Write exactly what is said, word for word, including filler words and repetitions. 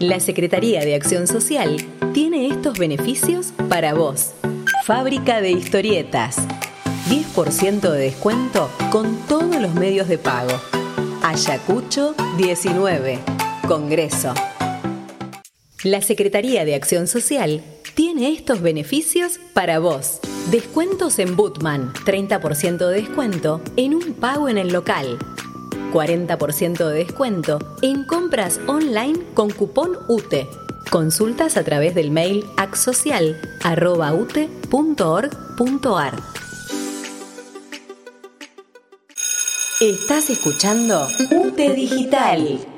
La Secretaría de Acción Social tiene estos beneficios para vos. Fábrica de historietas. diez por ciento de descuento con todos los medios de pago. Ayacucho diecinueve. Congreso. La Secretaría de Acción Social tiene estos beneficios para vos. Descuentos en Butman, treinta por ciento de descuento en un pago en el local. cuarenta por ciento de descuento en compras online con cupón U T E. Consultas a través del mail acsocial arroba u t e punto org punto a r. Estás escuchando U T E Digital.